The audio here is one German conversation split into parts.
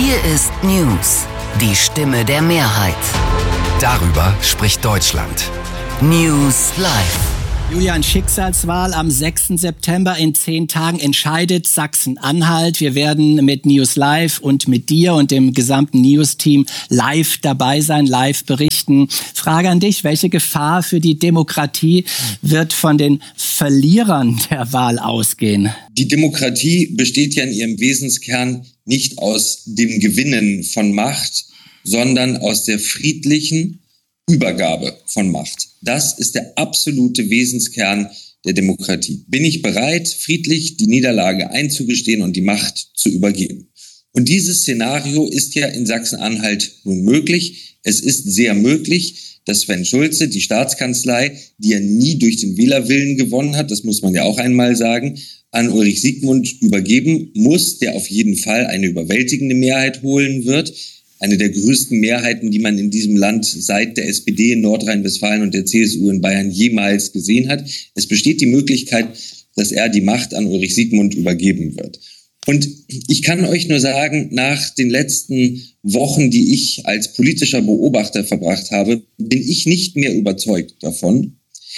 Hier ist News, die Stimme der Mehrheit. Darüber spricht Deutschland. News Live. Julian, Schicksalswahl am 6. September. In 10 Tagen entscheidet Sachsen-Anhalt. Wir werden mit News Live und mit dir und dem gesamten News-Team live dabei sein, live berichten. Frage an dich, welche Gefahr für die Demokratie wird von den Verlierern der Wahl ausgehen? Die Demokratie besteht ja in ihrem Wesenskern nicht aus dem Gewinnen von Macht, sondern aus der friedlichen Übergabe von Macht. Das ist der absolute Wesenskern der Demokratie. Bin ich bereit, friedlich die Niederlage einzugestehen und die Macht zu übergeben? Und dieses Szenario ist ja in Sachsen-Anhalt nun möglich. Es ist sehr möglich, dass Sven Schulze, die Staatskanzlei, die ja nie durch den Wählerwillen gewonnen hat, das muss man ja auch einmal sagen, an Ulrich Siegmund übergeben muss, der auf jeden Fall eine überwältigende Mehrheit holen wird. Eine der größten Mehrheiten, die man in diesem Land seit der SPD in Nordrhein-Westfalen und der CSU in Bayern jemals gesehen hat. Es besteht die Möglichkeit, dass er die Macht an Ulrich Siegmund übergeben wird. Und ich kann euch nur sagen, nach den letzten Wochen, die ich als politischer Beobachter verbracht habe, bin ich nicht mehr überzeugt davon,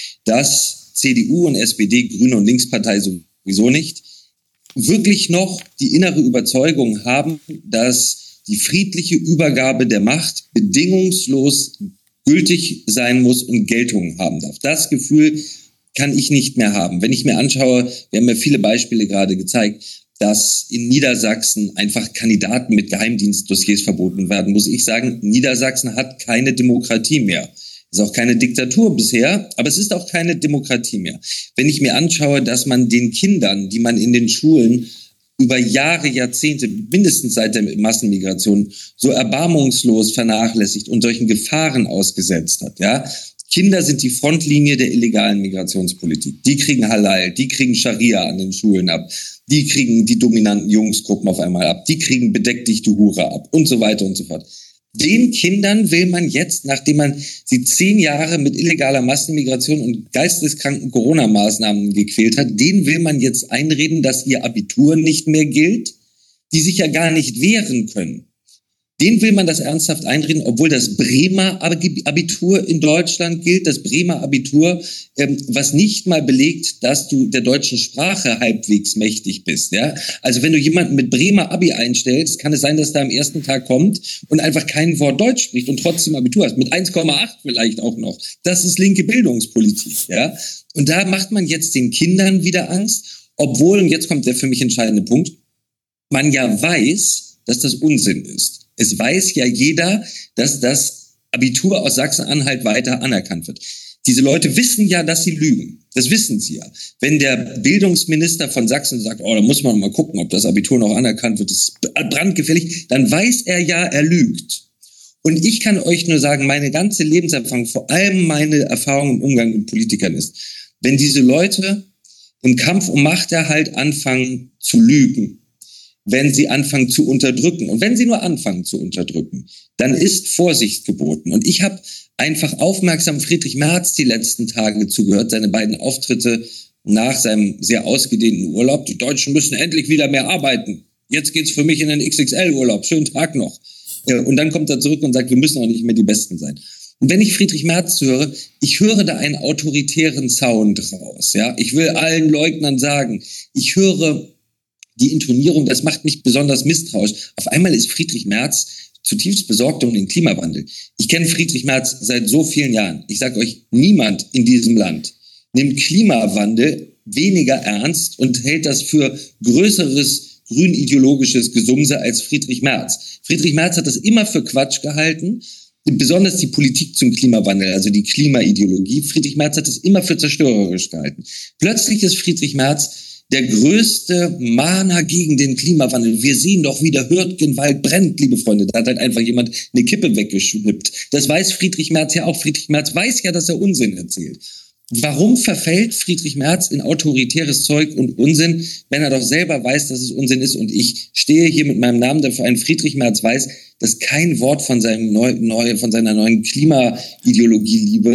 dass CDU und SPD, Grüne und Linkspartei sowieso nicht, wirklich noch die innere Überzeugung haben, dass die friedliche Übergabe der Macht bedingungslos gültig sein muss und Geltung haben darf. Das Gefühl kann ich nicht mehr haben. Wenn ich mir anschaue, wir haben ja viele Beispiele gerade gezeigt, dass in Niedersachsen einfach Kandidaten mit Geheimdienstdossiers verboten werden, muss ich sagen, Niedersachsen hat keine Demokratie mehr. Es ist auch keine Diktatur bisher, aber es ist auch keine Demokratie mehr. Wenn ich mir anschaue, dass man den Kindern, die man in den Schulen über Jahre, Jahrzehnte, mindestens seit der Massenmigration, so erbarmungslos vernachlässigt und solchen Gefahren ausgesetzt hat, ja. Kinder sind die Frontlinie der illegalen Migrationspolitik. Die kriegen Halal, die kriegen Scharia an den Schulen ab, die kriegen die dominanten Jungsgruppen auf einmal ab, die kriegen bedeck dich du Hure ab und so weiter und so fort. Den Kindern will man jetzt, nachdem man sie 10 Jahre mit illegaler Massenmigration und geisteskranken Corona-Maßnahmen gequält hat, denen will man jetzt einreden, dass ihr Abitur nicht mehr gilt, die sich ja gar nicht wehren können. Denen will man das ernsthaft einreden, obwohl das Bremer Abitur in Deutschland gilt, das Bremer Abitur, was nicht mal belegt, dass du der deutschen Sprache halbwegs mächtig bist. Ja? Also wenn du jemanden mit Bremer Abi einstellst, kann es sein, dass der am ersten Tag kommt und einfach kein Wort Deutsch spricht und trotzdem Abitur hast, mit 1,8 vielleicht auch noch. Das ist linke Bildungspolitik. Ja? Und da macht man jetzt den Kindern wieder Angst, obwohl, und jetzt kommt der für mich entscheidende Punkt, man ja weiß, dass das Unsinn ist. Es weiß ja jeder, dass das Abitur aus Sachsen-Anhalt weiter anerkannt wird. Diese Leute wissen ja, dass sie lügen. Das wissen sie ja. Wenn der Bildungsminister von Sachsen sagt, da muss man mal gucken, ob das Abitur noch anerkannt wird, das ist brandgefährlich, dann weiß er ja, er lügt. Und ich kann euch nur sagen, meine ganze Lebenserfahrung, vor allem meine Erfahrung im Umgang mit Politikern ist, wenn diese Leute im Kampf um Machterhalt anfangen zu lügen, wenn sie anfangen zu unterdrücken. Und wenn sie nur anfangen zu unterdrücken, dann ist Vorsicht geboten. Und ich habe einfach aufmerksam Friedrich Merz die letzten Tage zugehört, seine beiden Auftritte nach seinem sehr ausgedehnten Urlaub. Die Deutschen müssen endlich wieder mehr arbeiten. Jetzt geht's für mich in den XXL-Urlaub. Schönen Tag noch. Und dann kommt er zurück und sagt, wir müssen auch nicht mehr die Besten sein. Und wenn ich Friedrich Merz zuhöre, ich höre da einen autoritären Sound raus. Ja, ich will allen Leugnern sagen, ich höre die Intonierung, das macht mich besonders misstrauisch. Auf einmal ist Friedrich Merz zutiefst besorgt um den Klimawandel. Ich kenne Friedrich Merz seit so vielen Jahren. Ich sage euch, niemand in diesem Land nimmt Klimawandel weniger ernst und hält das für größeres grünideologisches Gesumse als Friedrich Merz. Friedrich Merz hat das immer für Quatsch gehalten, besonders die Politik zum Klimawandel, also die Klimaideologie. Friedrich Merz hat das immer für zerstörerisch gehalten. Plötzlich ist Friedrich Merz der größte Mahner gegen den Klimawandel. Wir sehen doch, wie der Hürtgenwald brennt, liebe Freunde. Da hat halt einfach jemand eine Kippe weggeschnippt. Das weiß Friedrich Merz ja auch. Friedrich Merz weiß ja, dass er Unsinn erzählt. Warum verfällt Friedrich Merz in autoritäres Zeug und Unsinn, wenn er doch selber weiß, dass es Unsinn ist? Und ich stehe hier mit meinem Namen dafür ein. Friedrich Merz weiß, dass kein Wort von seiner neuen Klimaideologie-Liebe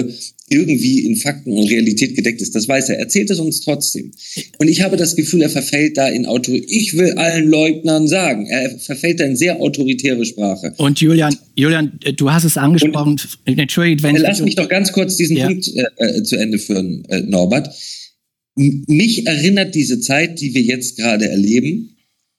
irgendwie in Fakten und Realität gedeckt ist. Das weiß er. Erzählt es uns trotzdem. Und ich habe das Gefühl, er verfällt da in ich will allen Leugnern sagen. Er verfällt da in sehr autoritäre Sprache. Und Julian, du hast es angesprochen. Entschuldigt, wenn lass mich doch ganz kurz diesen Punkt zu Ende führen, Norbert. Mich erinnert diese Zeit, die wir jetzt gerade erleben,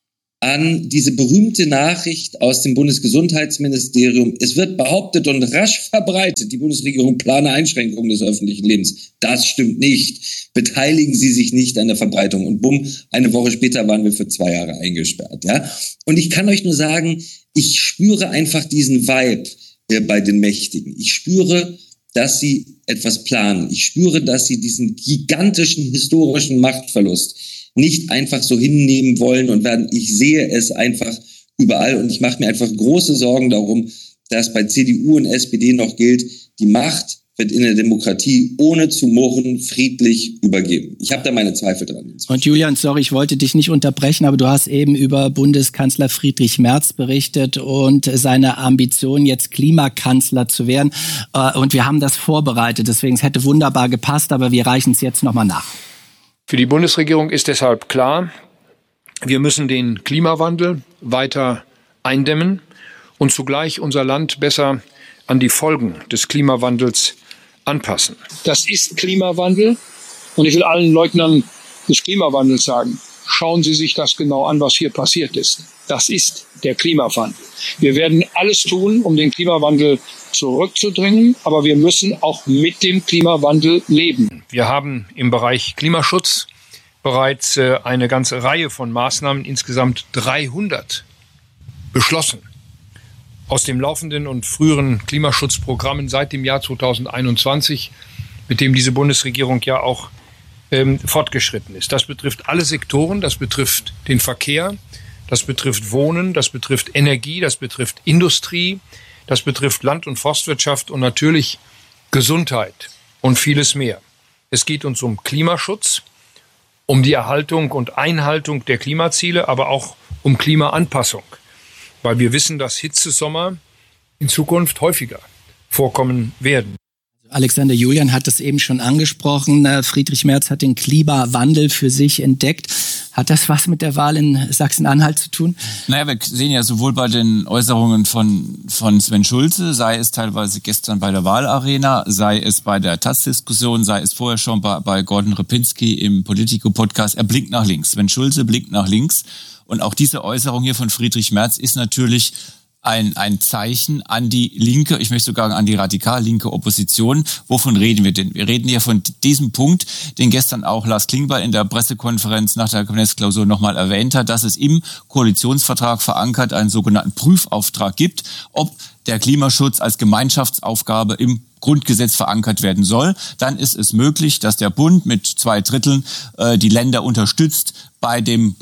an diese berühmte Nachricht aus dem Bundesgesundheitsministerium. Es wird behauptet und rasch verbreitet, die Bundesregierung plane Einschränkungen des öffentlichen Lebens. Das stimmt nicht. Beteiligen Sie sich nicht an der Verbreitung. Und bumm, eine Woche später waren wir für 2 Jahre eingesperrt. Ja? Und ich kann euch nur sagen, ich spüre einfach diesen Vibe bei den Mächtigen. Ich spüre, dass sie etwas planen. Ich spüre, dass sie diesen gigantischen historischen Machtverlust nicht einfach so hinnehmen wollen und werden. Ich sehe es einfach überall und ich mache mir einfach große Sorgen darum, dass bei CDU und SPD noch gilt, die Macht wird in der Demokratie ohne zu murren friedlich übergeben. Ich habe da meine Zweifel dran. Und Julian, sorry, ich wollte dich nicht unterbrechen, aber du hast eben über Bundeskanzler Friedrich Merz berichtet und seine Ambition, jetzt Klimakanzler zu werden. Und wir haben das vorbereitet, deswegen es hätte wunderbar gepasst, aber wir reichen es jetzt nochmal nach. Für die Bundesregierung ist deshalb klar, wir müssen den Klimawandel weiter eindämmen und zugleich unser Land besser an die Folgen des Klimawandels anpassen. Das ist Klimawandel und ich will allen Leugnern des Klimawandels sagen, schauen Sie sich das genau an, was hier passiert ist. Das ist der Klimawandel. Wir werden alles tun, um den Klimawandel zurückzudrängen, aber wir müssen auch mit dem Klimawandel leben. Wir haben im Bereich Klimaschutz bereits eine ganze Reihe von Maßnahmen, insgesamt 300, beschlossen. Aus dem laufenden und früheren Klimaschutzprogrammen seit dem Jahr 2021, mit dem diese Bundesregierung ja auch fortgeschritten ist. Das betrifft alle Sektoren, das betrifft den Verkehr, das betrifft Wohnen, das betrifft Energie, das betrifft Industrie, das betrifft Land- und Forstwirtschaft und natürlich Gesundheit und vieles mehr. Es geht uns um Klimaschutz, um die Erhaltung und Einhaltung der Klimaziele, aber auch um Klimaanpassung, weil wir wissen, dass Hitzesommer in Zukunft häufiger vorkommen werden. Alexander, Julian hat es eben schon angesprochen. Friedrich Merz hat den Klimawandel für sich entdeckt. Hat das was mit der Wahl in Sachsen-Anhalt zu tun? Naja, wir sehen ja sowohl bei den Äußerungen von Sven Schulze, sei es teilweise gestern bei der Wahlarena, sei es bei der Taz-Diskussion, sei es vorher schon bei Gordon Repinski im Politico-Podcast. Er blinkt nach links. Sven Schulze blinkt nach links. Und auch diese Äußerung hier von Friedrich Merz ist natürlich ein Zeichen an die linke, ich möchte sogar an die radikal-linke Opposition. Wovon reden wir denn? Wir reden hier von diesem Punkt, den gestern auch Lars Klingbeil in der Pressekonferenz nach der Kabinettsklausur nochmal erwähnt hat, dass es im Koalitionsvertrag verankert einen sogenannten Prüfauftrag gibt, ob der Klimaschutz als Gemeinschaftsaufgabe im Grundgesetz verankert werden soll. Dann ist es möglich, dass der Bund mit 2/3 die Länder unterstützt bei dem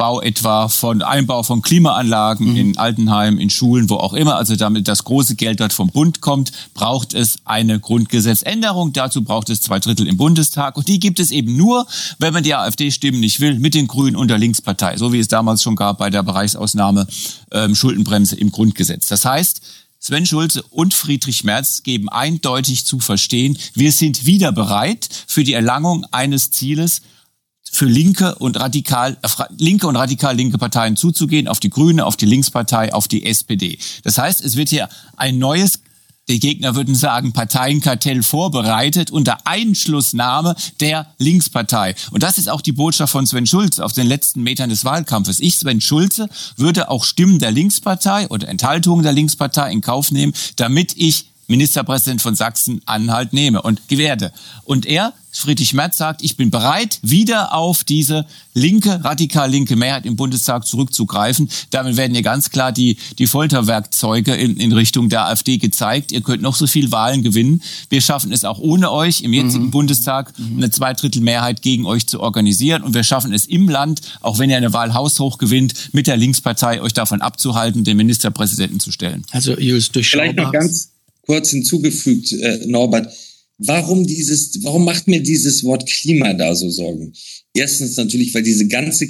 Einbau von Klimaanlagen in Altenheimen, in Schulen, wo auch immer. Also damit das große Geld dort vom Bund kommt, braucht es eine Grundgesetzänderung. Dazu braucht es 2/3 im Bundestag. Und die gibt es eben nur, wenn man die AfD-Stimmen nicht will, mit den Grünen und der Linkspartei. So wie es damals schon gab bei der Bereichsausnahme Schuldenbremse im Grundgesetz. Das heißt, Sven Schulze und Friedrich Merz geben eindeutig zu verstehen, wir sind wieder bereit für die Erlangung eines Zieles, für linke und radikal linke Parteien zuzugehen, auf die Grüne, auf die Linkspartei, auf die SPD. Das heißt, es wird hier ein neues, die Gegner würden sagen, Parteienkartell vorbereitet unter Einschlussnahme der Linkspartei. Und das ist auch die Botschaft von Sven Schulze auf den letzten Metern des Wahlkampfes. Ich, Sven Schulze, würde auch Stimmen der Linkspartei oder Enthaltungen der Linkspartei in Kauf nehmen, damit ich Ministerpräsident von Sachsen-Anhalt nehme und werde. Und er, Friedrich Merz, sagt, ich bin bereit, wieder auf diese radikal-linke Mehrheit im Bundestag zurückzugreifen. Damit werden ja ganz klar die Folterwerkzeuge in Richtung der AfD gezeigt. Ihr könnt noch so viel Wahlen gewinnen. Wir schaffen es auch ohne euch im jetzigen Bundestag eine 2/3 Mehrheit gegen euch zu organisieren. Und wir schaffen es im Land, auch wenn ihr eine Wahl haushoch gewinnt, mit der Linkspartei euch davon abzuhalten, den Ministerpräsidenten zu stellen. Also Julius, vielleicht noch ganz kurz hinzugefügt, Norbert, warum macht mir dieses Wort Klima da so Sorgen? Erstens natürlich, weil diese ganze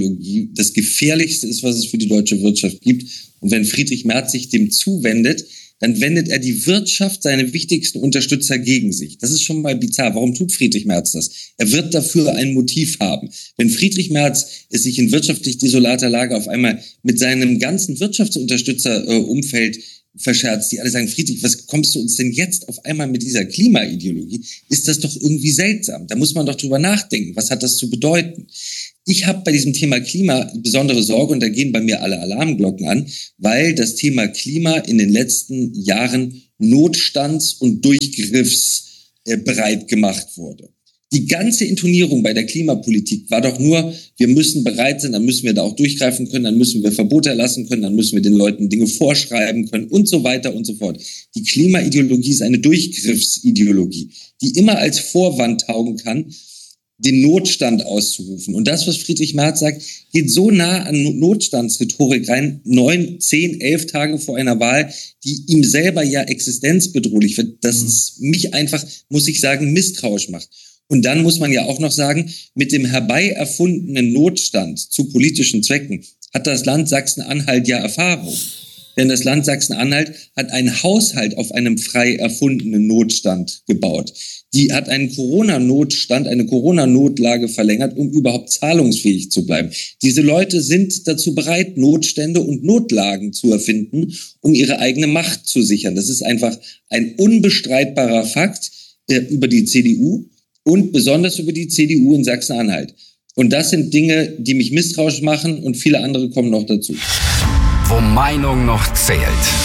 Klimaideologie das Gefährlichste ist, was es für die deutsche Wirtschaft gibt. Und wenn Friedrich Merz sich dem zuwendet, dann wendet er die Wirtschaft, seine wichtigsten Unterstützer, gegen sich. Das ist schon mal bizarr. Warum tut Friedrich Merz das? Er wird dafür ein Motiv haben. Wenn Friedrich Merz sich in wirtschaftlich desolater Lage auf einmal mit seinem ganzen Wirtschaftsunterstützerumfeld verscherzt, die alle sagen, Friedrich, was kommst du uns denn jetzt auf einmal mit dieser Klimaideologie? Ist das doch irgendwie seltsam. Da muss man doch drüber nachdenken. Was hat das zu bedeuten? Ich habe bei diesem Thema Klima besondere Sorge und da gehen bei mir alle Alarmglocken an, weil das Thema Klima in den letzten Jahren notstands- und durchgriffsbereit gemacht wurde. Die ganze Intonierung bei der Klimapolitik war doch nur, wir müssen bereit sein, dann müssen wir da auch durchgreifen können, dann müssen wir Verbote erlassen können, dann müssen wir den Leuten Dinge vorschreiben können und so weiter und so fort. Die Klimaideologie ist eine Durchgriffsideologie, die immer als Vorwand taugen kann, den Notstand auszurufen. Und das, was Friedrich Merz sagt, geht so nah an Notstandsrhetorik rein, 9, 10, 11 Tage vor einer Wahl, die ihm selber ja existenzbedrohlich wird, dass es mich einfach, muss ich sagen, misstrauisch macht. Und dann muss man ja auch noch sagen, mit dem herbei erfundenen Notstand zu politischen Zwecken hat das Land Sachsen-Anhalt ja Erfahrung. Denn das Land Sachsen-Anhalt hat einen Haushalt auf einem frei erfundenen Notstand gebaut. Die hat einen Corona-Notstand, eine Corona-Notlage verlängert, um überhaupt zahlungsfähig zu bleiben. Diese Leute sind dazu bereit, Notstände und Notlagen zu erfinden, um ihre eigene Macht zu sichern. Das ist einfach ein unbestreitbarer Fakt über die CDU und besonders über die CDU in Sachsen-Anhalt. Und das sind Dinge, die mich misstrauisch machen und viele andere kommen noch dazu. Wo Meinung noch zählt.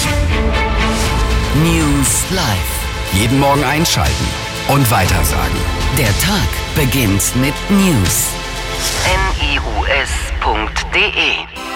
News Live. Jeden Morgen einschalten und weitersagen. Der Tag beginnt mit News. news.de